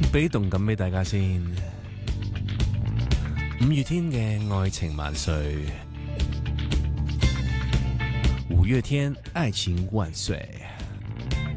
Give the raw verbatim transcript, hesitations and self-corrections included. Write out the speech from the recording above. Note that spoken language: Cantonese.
俾動感俾大家先。五月天嘅《愛情萬歲》，五月天《愛情萬歲》。